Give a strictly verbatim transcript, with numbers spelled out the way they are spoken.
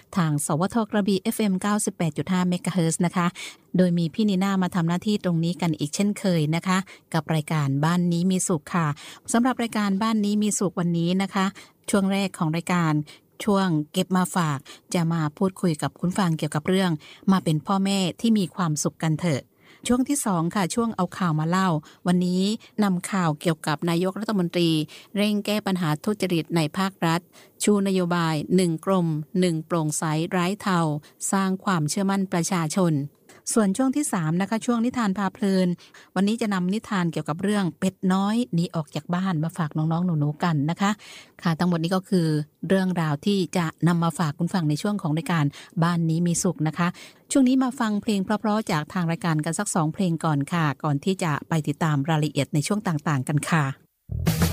ทางสวทกระบี่ เอฟ เอ็ม เก้าสิบแปดจุดห้า เมกะเฮิรตซ์ นะคะโดยมีพี่นีน่ามาทำหน้าที่ตรงนี้กันอีกเช่นเคยนะคะกับรายการบ้านนี้มีสุขค่ะสำหรับรายการบ้านนี้มีสุขวันนี้นะคะช่วงแรกของรายการช่วงเก็บมาฝากจะมาพูดคุยกับคุณฟังเกี่ยวกับเรื่องมาเป็นพ่อแม่ที่มีความสุขกันเถอะช่วงที่สองค่ะช่วงเอาข่าวมาเล่าวันนี้นำข่าวเกี่ยวกับนายกรัฐมนตรีเร่งแก้ปัญหาทุจริตในภาครัฐชูนโยบายหนึ่งกรมหนึ่งโปร่งใสไร้เทาสร้างความเชื่อมั่นประชาชนส่วนช่วงที่สามนะคะช่วงนิทานพาเพลินวันนี้จะนำนิทานเกี่ยวกับเรื่องเป็ดน้อยหนีออกจากบ้านมาฝากน้องๆหนูๆกันนะคะค่ะทั้งหมดนี้ก็คือเรื่องราวที่จะนำมาฝากคุณฟังในช่วงของรายการบ้านนี้มีสุขนะคะช่วงนี้มาฟังเพลงเพราะๆจากทางรายการกันสักสองเพลงก่อนค่ะก่อนที่จะไปติดตามรายละเอียดในช่วงต่างๆกันค่ะ